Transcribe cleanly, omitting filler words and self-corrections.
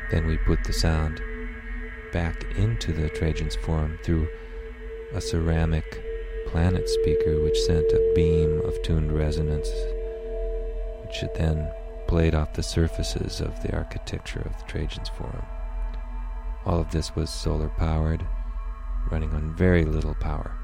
Then we put the sound back into the Trajan's Forum through a ceramic planet speaker which sent a beam of tuned resonance, which it then played off the surfaces of the architecture of the Trajan's Forum. All of this was solar powered, running on very little power.